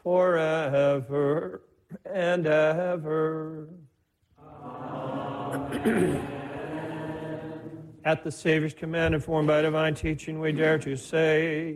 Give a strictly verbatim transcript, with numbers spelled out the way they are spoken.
forever and ever. At the Savior's command, informed by divine teaching, we dare to say,